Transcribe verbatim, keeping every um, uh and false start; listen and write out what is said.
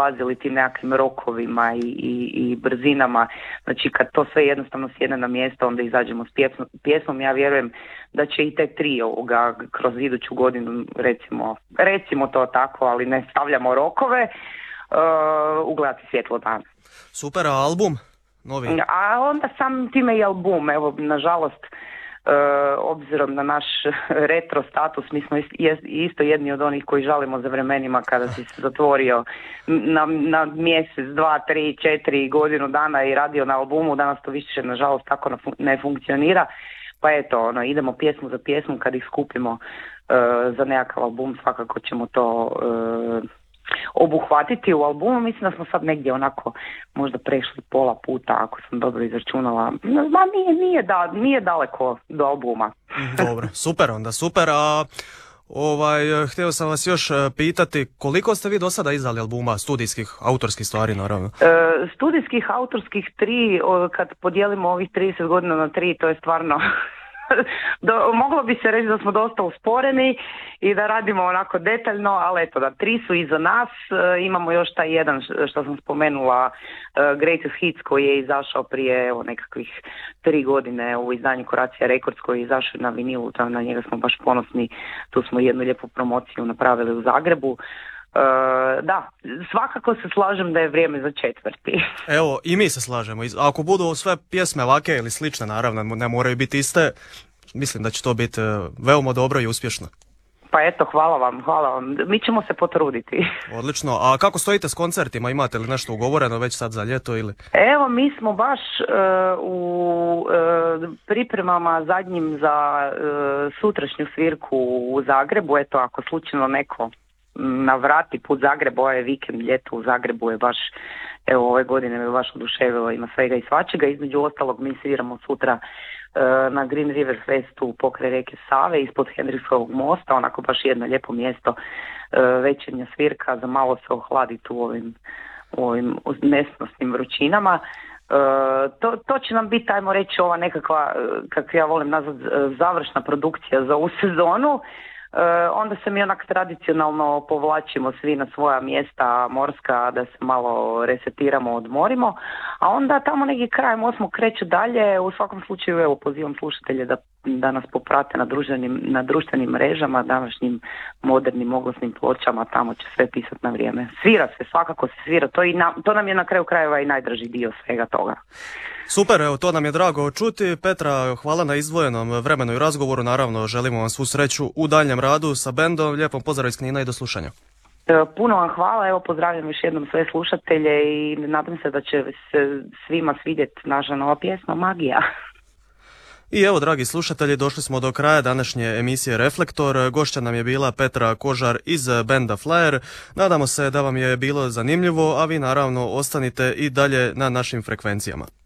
nadilazili tim nekakvim rokovima i, i, i brzinama. Znači kad to sve jednostavno sjedne na mjesto, onda izađemo s pjesmom. pjesmom. Ja vjerujem da će i te tri ovoga kroz iduću godinu, recimo, recimo to tako, ali ne stavljamo rokove, uh, ugledati svjetlo dana. Super, a album? Novi? A onda sam time i album, evo, nažalost, Uh, obzirom na naš retro status, mi smo isto jedni od onih koji žalimo za vremenima kada si se zatvorio na, na mjesec, dva, tri, četiri godinu dana i radio na albumu. Danas to više nažalost tako ne funkcionira, pa eto, ono, idemo pjesmu za pjesmu. Kad ih skupimo uh, za nekakav album, svakako ćemo to uh, obuhvatiti u albumu. Mislim da smo sad negdje onako možda prešli pola puta, ako sam dobro izračunala. Ma nije, nije, da, nije daleko do albuma. Dobro, super onda, super. A ovaj, htio sam vas još pitati, koliko ste vi do sada izdali albuma, studijskih, autorskih stvari naravno? E, studijskih, autorskih tri, kad podijelimo ovih trideset godina na tri, to je stvarno... Do, moglo bi se reći da smo dosta usporeni i da radimo onako detaljno, ali eto da tri su iza nas. E, imamo još taj jedan što sam spomenula, uh, Greatest Hits, koji je izašao prije evo, nekakvih tri godine u izdanju Croatia Records, koji je izašao na vinilu, tam na njega smo baš ponosni. Tu smo jednu lijepu promociju napravili u Zagrebu. Uh, da, svakako se slažem da je vrijeme za četvrti. Evo, i mi se slažemo. Ako budu sve pjesme lake ili slične, naravno, ne moraju biti iste, mislim da će to biti veoma dobro i uspješno. Pa eto, hvala vam, hvala vam. Mi ćemo se potruditi. Odlično. A kako stojite s koncertima? Imate li nešto ugovoreno već sad za ljeto ili? Evo, mi smo baš uh, u uh, pripremama zadnjim za uh, sutrašnju svirku u Zagrebu. Eto, ako slučajno neko navrati put Zagreb, ovaj vikend, ljeto u Zagrebu je baš, evo ove godine me baš oduševilo, ima svega i svačega. Između ostalog mi sviramo sutra uh, na Green River Festu pokraj rijeke Save ispod Henriksovog mosta, onako baš jedno lijepo mjesto, uh, večernja svirka, za malo se ohladiti u ovim, u ovim nesnosnim vrućinama. Uh, to, to će nam biti, ajmo reći, ova nekakva, kako ja volim nazvat, završna produkcija za ovu sezonu. Uh, onda se mi onak tradicionalno povlačimo svi na svoja mjesta morska da se malo resetiramo, odmorimo, a onda tamo neki krajem osmog kreću dalje. U svakom slučaju evo pozivam slušatelje da, da nas poprate na društvenim, na društvenim mrežama, današnjim modernim oglasnim pločama, tamo će sve pisati na vrijeme. Svira se, svakako se svira, to, i na, to nam je na kraju krajeva i najdraži dio svega toga. Super, evo to nam je drago čuti. Petra, hvala na izdvojenom vremenu i razgovoru, naravno želimo vam svu sreću u daljnjem radu sa bendom. Lijepom pozdrav iz Knina i do slušanja. Puno vam hvala, evo pozdravljam još jednom sve slušatelje i nadam se da će se svima svidjeti naša nova pjesma Magija. I evo, dragi slušatelji, došli smo do kraja današnje emisije Reflektor. Gošća nam je bila Petra Kožar iz benda Flyer. Nadamo se da vam je bilo zanimljivo, a vi naravno ostanite i dalje na našim frekvencijama.